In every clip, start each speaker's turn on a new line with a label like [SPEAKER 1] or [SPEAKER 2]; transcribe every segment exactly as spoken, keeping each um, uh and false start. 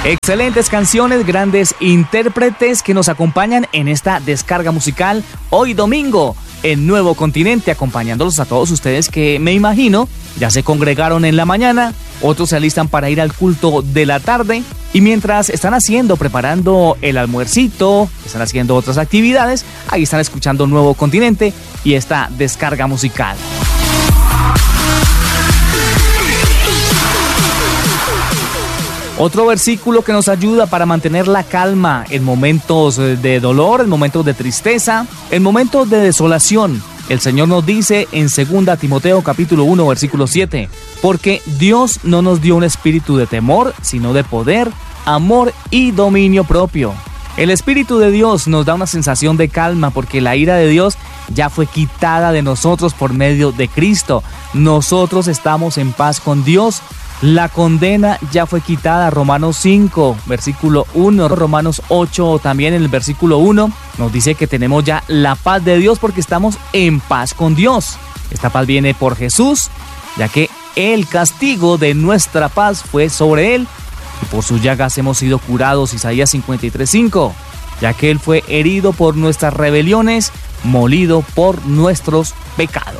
[SPEAKER 1] Excelentes canciones, grandes intérpretes que nos acompañan en esta descarga musical hoy domingo en Nuevo Continente, acompañándolos a todos ustedes que me imagino ya se congregaron en la mañana, otros se alistan para ir al culto de la tarde y mientras están haciendo, preparando el almuercito, están haciendo otras actividades, ahí están escuchando Nuevo Continente y esta descarga musical. Otro versículo que nos ayuda para mantener la calma en momentos de dolor, en momentos de tristeza, en momentos de desolación. El Señor nos dice en segunda Timoteo capítulo uno versículo siete, porque Dios no nos dio un espíritu de temor, sino de poder, amor y dominio propio. El Espíritu de Dios nos da una sensación de calma porque la ira de Dios ya fue quitada de nosotros por medio de Cristo. Nosotros estamos en paz con Dios. La condena ya fue quitada. Romanos cinco, versículo uno, Romanos ocho, también en el versículo uno, nos dice que tenemos ya la paz de Dios porque estamos en paz con Dios. Esta paz viene por Jesús, ya que el castigo de nuestra paz fue sobre Él, y por sus llagas hemos sido curados, Isaías cincuenta y tres, cinco, ya que Él fue herido por nuestras rebeliones, molido por nuestros pecados.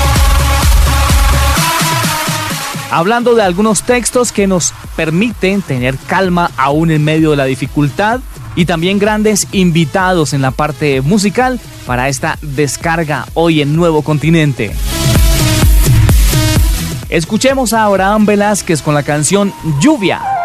[SPEAKER 1] Hablando de algunos textos que nos permiten tener calma aún en medio de la dificultad y también grandes invitados en la parte musical para esta descarga hoy en Nuevo Continente. Escuchemos a Abraham Velázquez con la canción Lluvia.